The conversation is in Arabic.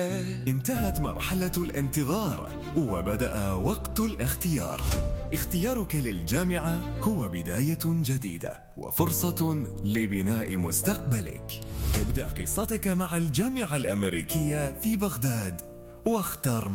انتهت مرحلة الانتظار وبدأ وقت الاختيار. اختيارك للجامعة هو بداية جديدة وفرصة لبناء مستقبلك. ابدأ قصتك مع الجامعة الأمريكية في بغداد واختر